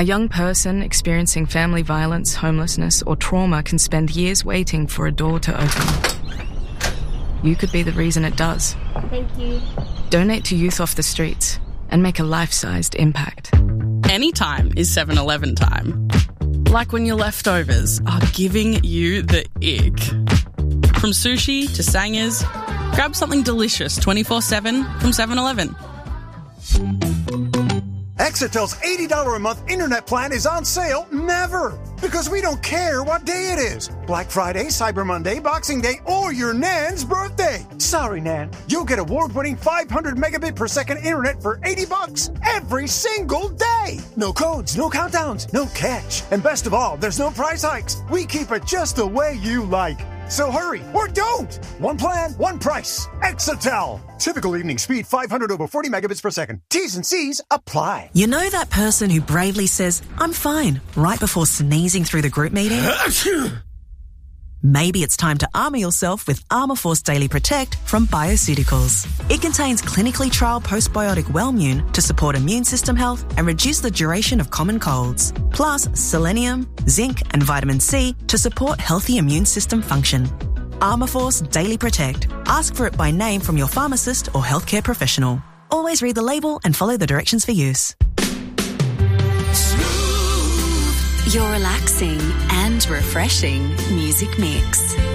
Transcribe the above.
A young person experiencing family violence, homelessness, or trauma can spend years waiting for a door to open. You could be the reason it does. Thank you. Donate to Youth Off the Streets and make a life-sized impact. Anytime is 7-Eleven time. Like when your leftovers are giving you the ick. From sushi to sangers, grab something delicious 24/7 from 7-Eleven. Exetel's $80 a month internet plan is on sale never, because we don't care what day it is. Black Friday, Cyber Monday, Boxing Day, or your Nan's birthday. Sorry, Nan. You'll get award-winning 500 megabit per second internet for $80 every single day. No codes, no countdowns, no catch. And best of all, there's no price hikes. We keep it just the way you like. So hurry, or don't! One plan, one price. Exetel. Typical evening speed 500 over 40 megabits per second. T's and C's apply. You know that person who bravely says, "I'm fine," right before sneezing through the group meeting? Maybe it's time to armour yourself with Armour Force Daily Protect from Bioceuticals. It contains clinically trialled postbiotic Wellmune to support immune system health and reduce the duration of common colds. Plus selenium, zinc and vitamin C to support healthy immune system function. Armour Force Daily Protect. Ask for it by name from your pharmacist or healthcare professional. Always read the label and follow the directions for use. Your relaxing and refreshing music mix.